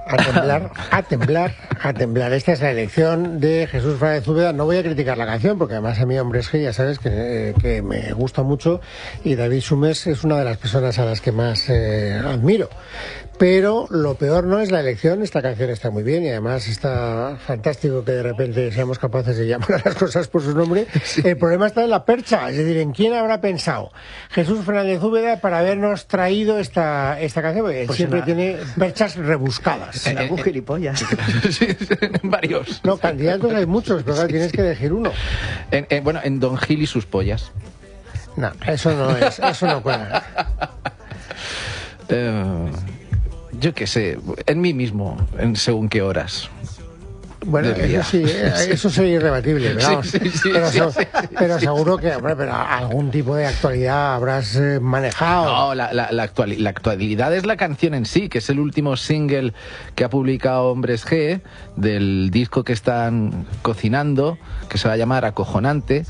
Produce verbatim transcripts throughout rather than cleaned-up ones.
A temblar, a temblar, a temblar. Esta es la elección de Jesús Fernández Úbeda. No voy a criticar la canción, porque además a mí, Hombres G, ya sabes que, eh, que me gusta mucho, y David Summers es una de las personas a las que más eh, admiro. Pero lo peor no es la elección. Esta canción está muy bien y además está fantástico que de repente seamos capaces de llamar a las cosas por su nombre. Sí. El problema está en la percha, es decir, en quién habrá pensado Jesús Fernández Úbeda para habernos traído esta, esta canción, porque él pues siempre la... tiene perchas rebuscadas. En algún gilipollas. Sí, varios. No, candidatos hay muchos, pero claro, sí, tienes sí. que elegir uno. En, en, bueno, en Don Gil y sus pollas. No, eso no es, eso no cuela. Uh... Yo qué sé, en mí mismo, en según qué horas. Bueno, eso sí, eso es irrebatible, ¿verdad? Sí, sí, sí, pero, sí, so, sí, sí, pero sí, seguro que, hombre, pero algún tipo de actualidad habrás eh, manejado. No, la, la, la, actual, la actualidad es la canción en sí, que es el último single que ha publicado Hombres G, del disco que están cocinando, que se va a llamar Acojonante.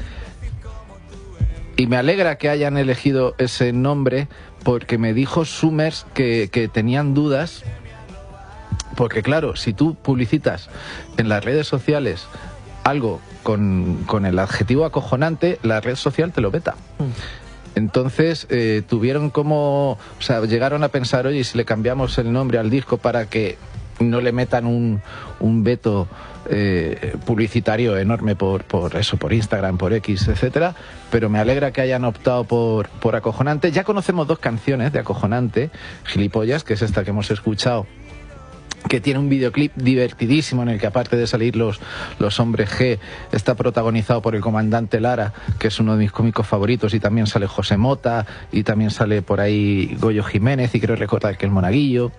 Y me alegra que hayan elegido ese nombre, porque me dijo Summers que, que tenían dudas, porque claro, si tú publicitas en las redes sociales algo con, con el adjetivo acojonante, la red social te lo veta. Mm. Entonces eh, tuvieron como, o sea, llegaron a pensar, oye, si le cambiamos el nombre al disco para que no le metan un, un veto eh, publicitario enorme por, por eso, por Instagram, por X, etcétera, pero me alegra que hayan optado por, por Acojonante. Ya conocemos dos canciones de Acojonante, Gilipollas, que es esta que hemos escuchado, que tiene un videoclip divertidísimo en el que, aparte de salir los, los Hombres G, está protagonizado por el comandante Lara, que es uno de mis cómicos favoritos, y también sale José Mota, y también sale por ahí Goyo Jiménez, y creo recordar que el Monaguillo.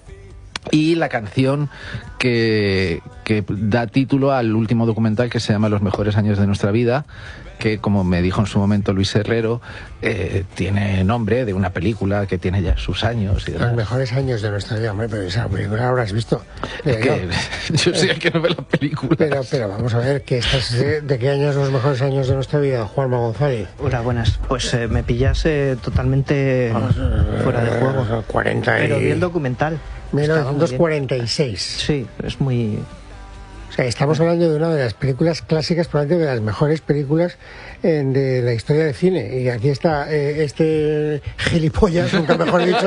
Y la canción que, que da título al último documental, que se llama Los mejores años de nuestra vida, que, como me dijo en su momento Luis Herrero, eh, tiene nombre de una película que tiene ya sus años. Y Los mejores años de nuestra vida, hombre, pero esa película la habrás visto. Es que yo, yo soy el que no ve la película. Pero, pero vamos a ver, ¿qué estás, ¿de qué años los mejores años de nuestra vida, Juanma González? Hola, buenas. Pues eh, me pillas eh, totalmente Vamos, fuera de juego. cuarenta y... Pero vi el documental. mil novecientos cuarenta y seis. Sí, es muy... O sea, estamos hablando de una de las películas clásicas, probablemente de las mejores películas eh, de la historia del cine. Y aquí está eh, este gilipollas, nunca mejor dicho,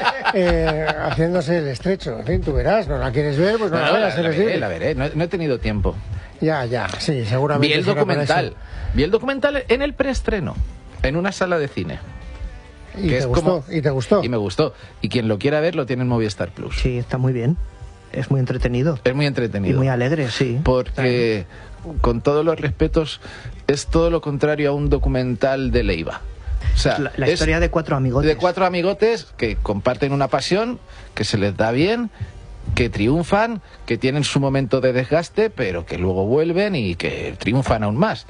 eh, haciéndose el estrecho. En fin, tú verás, ¿no la quieres ver? Pues no, no la veas. La, la veré, la veré. No, no he tenido tiempo. Ya, ya, sí, seguramente. Vi el documental. Vi el documental en el preestreno, en una sala de cine. ¿Y te gustó? Como... ¿Y te gustó? Y me gustó. Y quien lo quiera ver lo tiene en Movistar Plus. Sí, está muy bien. Es muy entretenido. Es muy entretenido. Y muy alegre, sí. Porque, con todos los respetos, es todo lo contrario a un documental de Leiva. O sea, la, la historia de cuatro amigotes. De cuatro amigotes que comparten una pasión, que se les da bien, que triunfan, que tienen su momento de desgaste, pero que luego vuelven y que triunfan aún más.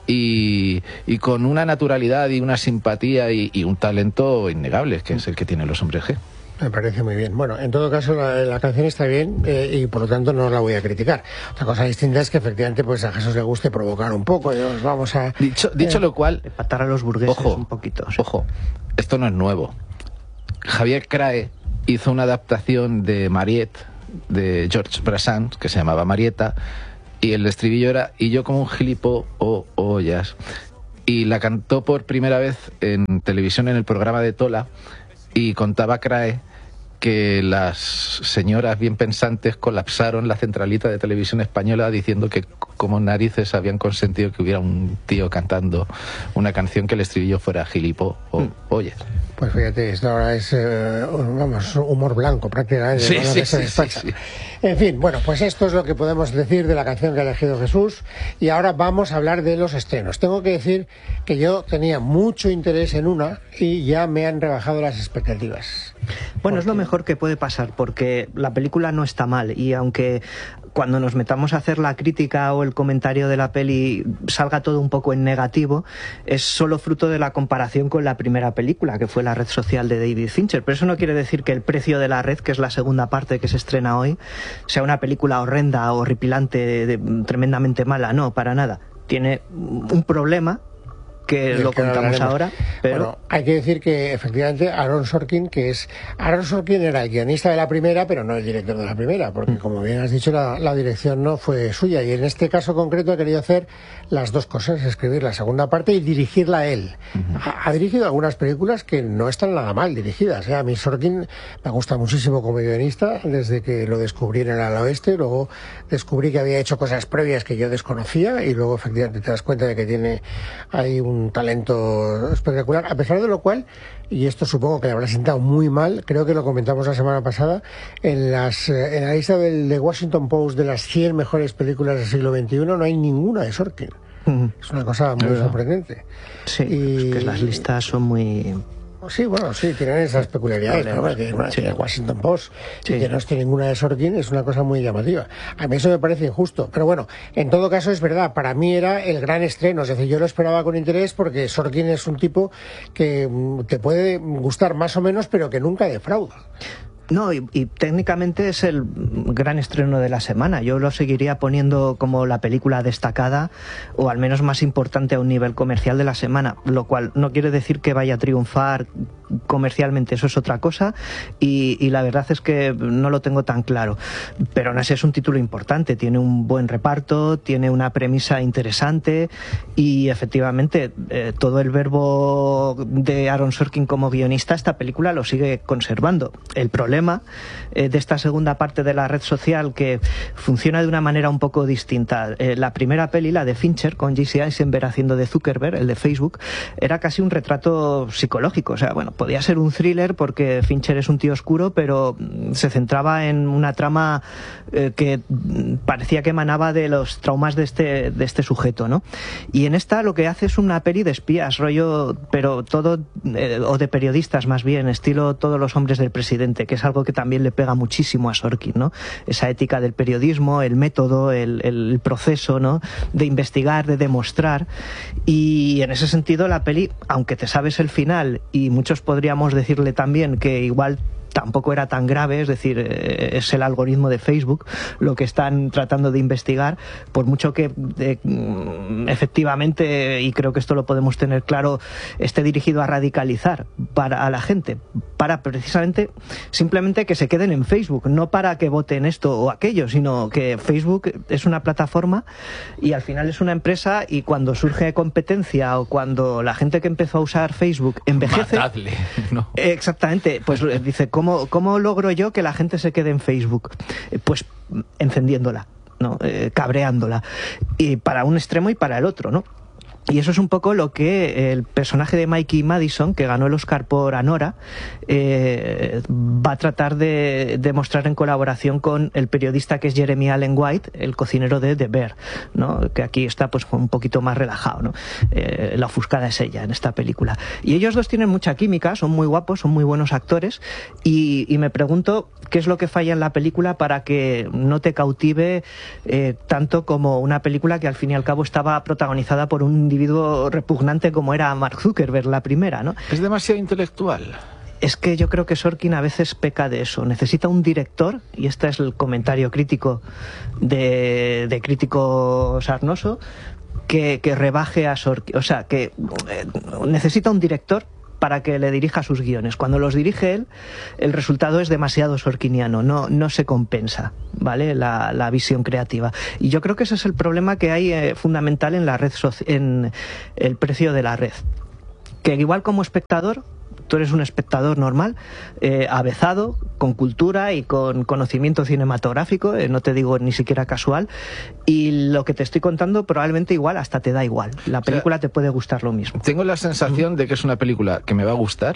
Y, y con una naturalidad y una simpatía y, y un talento innegable, que es el que tienen los Hombres G. Me parece muy bien. Bueno, en todo caso la, la canción está bien eh, y por lo tanto no la voy a criticar. Otra cosa distinta es que efectivamente pues a Jesús le guste provocar un poco y nos vamos a... Dicho, dicho eh, lo cual... Empatar a los burgueses ojo, un poquito. Sí. Ojo, esto no es nuevo. Javier Crae hizo una adaptación de Mariette, de Georges Brassens, que se llamaba Marieta, y el estribillo era "y yo como un gilipo o oh, ollas". Y la cantó por primera vez en televisión en el programa de Tola, y contaba Crae que las señoras bien pensantes colapsaron la centralita de Televisión Española diciendo que como narices habían consentido que hubiera un tío cantando una canción que el estribillo fuera gilipo o mm. oye. Pues fíjate, esto ahora es, eh, vamos, humor blanco prácticamente. Sí, ¿no? sí, que se sí, sí, sí. En fin, bueno, pues esto es lo que podemos decir de la canción que ha elegido Jesús. Y ahora vamos a hablar de los estrenos. Tengo que decir que yo tenía mucho interés en una y ya me han rebajado las expectativas. Bueno, porque... es lo mejor que puede pasar, porque la película no está mal, y aunque cuando nos metamos a hacer la crítica o el comentario de la peli salga todo un poco en negativo, es solo fruto de la comparación con la primera película, que fue La red social de David Fincher. Pero eso no quiere decir que El precio de la red, que es la segunda parte que se estrena hoy, sea una película horrenda, horripilante, de, de, tremendamente mala. No, para nada. Tiene un problema que lo que contamos ahora, pero... Bueno, hay que decir que efectivamente Aaron Sorkin, que es... Aaron Sorkin era el guionista de la primera, pero no el director de la primera, porque como bien has dicho, la, la dirección no fue suya, y en este caso concreto ha querido hacer las dos cosas, escribir la segunda parte y dirigirla él. Uh-huh. ha, ha dirigido algunas películas que no están nada mal dirigidas, ¿eh? A mí Sorkin me gusta muchísimo como guionista, desde que lo descubrí en el Ala Oeste, luego descubrí que había hecho cosas previas que yo desconocía, y luego efectivamente te das cuenta de que tiene ahí un talento espectacular, a pesar de lo cual, y esto supongo que le habrá sentado muy mal, creo que lo comentamos la semana pasada, en, las, en la lista del The Washington Post de las cien mejores películas del siglo veintiuno no hay ninguna de Sorkin. Mm. Es una cosa muy sorprendente. Sí, y... es que las listas son muy... Sí, bueno, sí, tienen esas peculiaridades, ¿no? Que, bueno, sí. El Washington Post, sí. Y que no esté ninguna de Sorkin, es una cosa muy llamativa. A mí eso me parece injusto, pero bueno, en todo caso es verdad, para mí era el gran estreno, es decir, yo lo esperaba con interés porque Sorkin es un tipo que te puede gustar más o menos, pero que nunca defrauda. No, y, y técnicamente es el gran estreno de la semana. Yo lo seguiría poniendo como la película destacada, o al menos más importante a un nivel comercial de la semana, lo cual no quiere decir que vaya a triunfar comercialmente, eso es otra cosa, y, y la verdad es que no lo tengo tan claro. Pero aún así es un título importante, tiene un buen reparto, tiene una premisa interesante, y efectivamente eh, todo el verbo de Aaron Sorkin como guionista, esta película lo sigue conservando. El problema eh, de esta segunda parte de la red social, que funciona de una manera un poco distinta. Eh, la primera peli, la de Fincher, con Jesse Eisenberg haciendo de Zuckerberg, el de Facebook, era casi un retrato psicológico. O sea, bueno, podía ser un thriller porque Fincher es un tío oscuro, pero se centraba en una trama eh, que parecía que emanaba de los traumas de este, de este sujeto, ¿no? Y en esta lo que hace es una peli de espías, rollo, pero todo, eh, o de periodistas más bien, estilo Todos los hombres del presidente, que es algo que también le pega muchísimo a Sorkin, ¿no? Esa ética del periodismo, el método, el, el proceso, ¿no? De investigar, de demostrar. Y en ese sentido la peli, aunque te sabes el final, y muchos podríamos decirle también que igual tampoco era tan grave, es decir, eh, es el algoritmo de Facebook lo que están tratando de investigar, por mucho que eh, efectivamente, y creo que esto lo podemos tener claro, esté dirigido a radicalizar para a la gente, para precisamente simplemente que se queden en Facebook, no para que voten esto o aquello, sino que Facebook es una plataforma y al final es una empresa, y cuando surge competencia o cuando la gente que empezó a usar Facebook envejece, matadle, ¿no? Exactamente, pues dice, ¿Cómo, ¿Cómo logro yo que la gente se quede en Facebook? Eh, pues encendiéndola, ¿no? Eh, cabreándola. Y para un extremo y para el otro, ¿no? Y eso es un poco lo que el personaje de Mikey Madison, que ganó el Oscar por Anora, eh, va a tratar de demostrar en colaboración con el periodista que es Jeremy Allen White, el cocinero de The Bear, ¿no? Que aquí está pues un poquito más relajado, ¿no? Eh, la ofuscada es ella en esta película. Y ellos dos tienen mucha química, son muy guapos, son muy buenos actores, y, y me pregunto qué es lo que falla en la película para que no te cautive eh, tanto como una película que al fin y al cabo estaba protagonizada por un individuo repugnante como era Mark Zuckerberg, la primera, ¿no? Es demasiado intelectual. Es que yo creo que Sorkin a veces peca de eso. Necesita un director, y este es el comentario crítico de, de crítico sarnoso, que, que rebaje a Sorkin. O sea, que eh, necesita un director para que le dirija sus guiones. Cuando los dirige él, el resultado es demasiado sorkiniano, no, no se compensa, ¿vale? La, la visión creativa. Y yo creo que ese es el problema que hay eh, fundamental en la red soci- en el precio de la red. Que igual como espectador, tú eres un espectador normal, eh, avezado, con cultura y con conocimiento cinematográfico, eh, no te digo ni siquiera casual, y lo que te estoy contando probablemente igual hasta te da igual. La película, o sea, te puede gustar lo mismo. Tengo la sensación de que es una película que me va a gustar,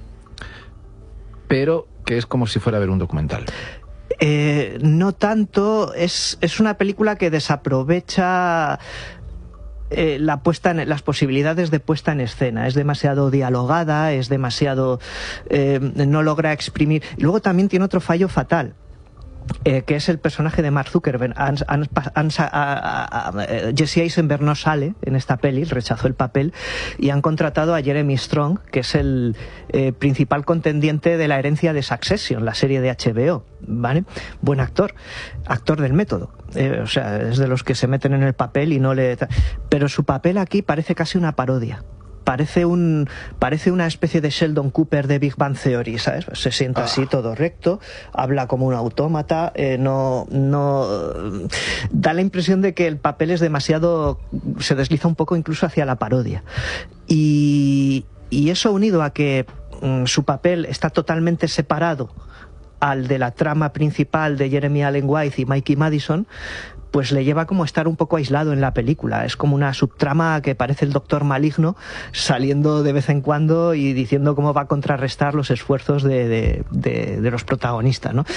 pero que es como si fuera a ver un documental. Eh, no tanto, es, es una película que desaprovecha Eh, la puesta en, las posibilidades de puesta en escena. Es demasiado dialogada, es demasiado eh, no logra exprimir. Y luego también tiene otro fallo fatal, Eh, que es el personaje de Mark Zuckerberg. Han, han, han, a, a, a, Jesse Eisenberg no sale en esta peli, rechazó el papel, y han contratado a Jeremy Strong, que es el eh, principal contendiente de la herencia de Succession, la serie de H B O, ¿vale? Buen actor, actor del método. Eh, o sea, es de los que se meten en el papel y no le... Pero su papel aquí parece casi una parodia. parece un parece una especie de Sheldon Cooper de Big Bang Theory, ¿sabes? Se sienta ah. así todo recto, habla como un autómata, eh, no no da la impresión de que el papel es demasiado, se desliza un poco incluso hacia la parodia. Y, y eso unido a que mm, su papel está totalmente separado al de la trama principal de Jeremy Allen White y Mikey Madison, pues le lleva como a estar un poco aislado en la película. Es como una subtrama que parece el Doctor Maligno saliendo de vez en cuando y diciendo cómo va a contrarrestar los esfuerzos de, de, de, de los protagonistas, ¿no?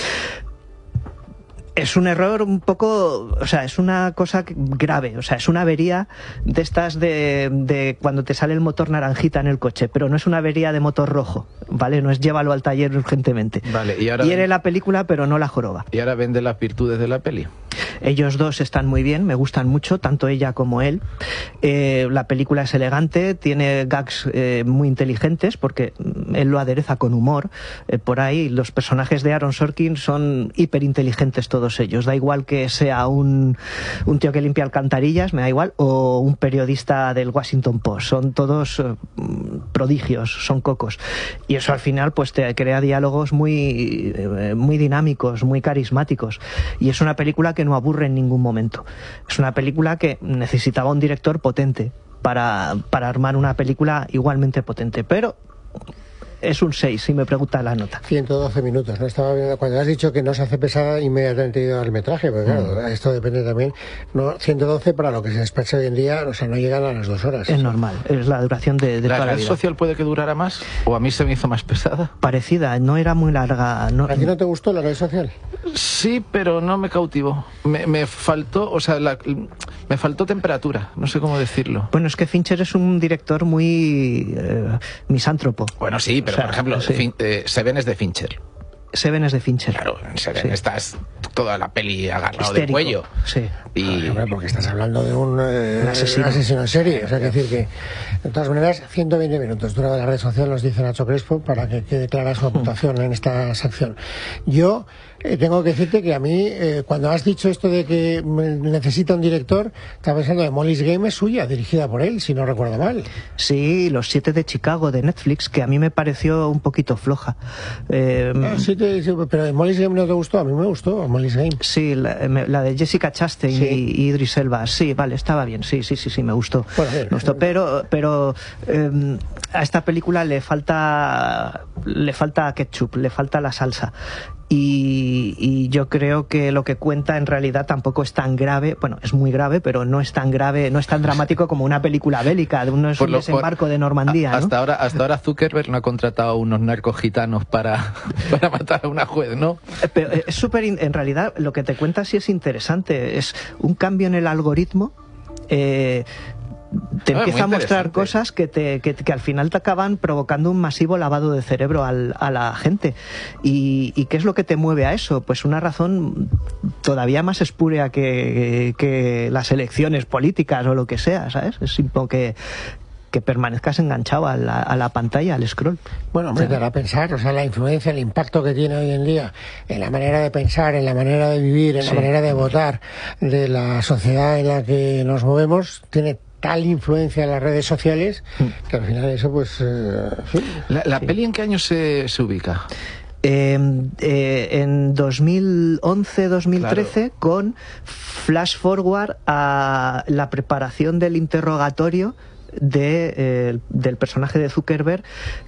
Es un error un poco, o sea, es una cosa grave, o sea, es una avería de estas de, de cuando te sale el motor naranjita en el coche, pero no es una avería de motor rojo, ¿vale? No es llévalo al taller urgentemente. Vale, y ahora... Hiere la película, pero no la joroba. Y ahora vende las virtudes de la peli. Ellos dos están muy bien, me gustan mucho, tanto ella como él. Eh, la película es elegante, tiene gags eh, muy inteligentes, porque él lo adereza con humor. Eh, por ahí, los personajes de Aaron Sorkin son hiperinteligentes todos ellos. Da igual que sea un, un tío que limpia alcantarillas, me da igual, o un periodista del Washington Post. Son todos eh, prodigios, son cocos. Y eso al final pues te crea diálogos muy, eh, muy dinámicos, muy carismáticos. Y es una película que no aburre en ningún momento. Es una película que necesitaba un director potente para, para armar una película igualmente potente, pero es un seis, si me pregunta la nota. ciento doce minutos, ¿no? Estaba viendo, cuando has dicho que no se hace pesada, inmediatamente he ido al metraje, porque claro, mm. esto depende también. No, ciento doce para lo que se despacha hoy en día, o sea, no llegan a las dos horas. Es normal, es la duración de, de ¿La toda la red vida. social puede que durara más? ¿O a mí se me hizo más pesada? Parecida, no era muy larga. No... ¿A ti no te gustó la red social? Sí, pero no me cautivó. Me, me faltó, o sea, la, me faltó temperatura, no sé cómo decirlo. Bueno, es que Fincher es un director muy eh, misántropo. Bueno, sí, pero o sea, por ejemplo, sí. fin, eh, Seven es de Fincher. Seven es de Fincher. Claro, en Seven sí. estás toda la peli agarrado Histérico. del cuello. Sí. Y... Ay, hombre, porque estás hablando de un, eh, un asesino. asesino en serie. O sea, que decir que, de todas maneras, ciento veinte minutos dura la red social, nos dice Nacho Crespo, para que quede clara su aportación en esta sección. Yo eh, tengo que decirte que a mí, eh, cuando has dicho esto de que necesita un director, estaba pensando que Molly's Game es suya, dirigida por él, si no recuerdo mal. Sí, Los siete de Chicago de Netflix, que a mí me pareció un poquito floja. Eh, ah, sí te, sí, pero Molly's Game no te gustó, a mí me gustó Molly's Game. Sí, la, la de Jessica Chastain sí. y, y Idris Elba, sí, vale, estaba bien, sí, sí, sí, sí, me gustó. Bueno, bien, me gustó, pero, pero eh, a esta película le falta, le falta ketchup, le falta la salsa. Y, y yo creo que lo que cuenta en realidad tampoco es tan grave, bueno, es muy grave, pero no es tan grave, no es tan dramático como una película bélica, de un, es un lo, desembarco por, de Normandía, ¿no? Hasta ahora, hasta ahora Zuckerberg no ha contratado a unos narcos gitanos para, para matar a una juez, ¿no? Pero es súper, en realidad lo que te cuenta sí es interesante, es un cambio en el algoritmo. Eh, te empieza a mostrar cosas que, te, que, que al final te acaban provocando un masivo lavado de cerebro al, a la gente. Y, ¿Y qué es lo que te mueve a eso? Pues una razón todavía más espúrea que, que las elecciones políticas o lo que sea, ¿sabes? Es simple que que permanezcas enganchado a la, a la pantalla, al scroll. Bueno, hombre, te hará pensar, o sea, la influencia, el impacto que tiene hoy en día en la manera de pensar, en la manera de vivir, en sí. la manera de votar de la sociedad en la que nos movemos, tiene tal influencia en las redes sociales que al final eso pues... Eh, sí. ¿La, la sí. peli en qué año se, se ubica? Eh, eh, en dos mil once dos mil trece, claro. Con flash forward a la preparación del interrogatorio de, eh, del personaje de Zuckerberg,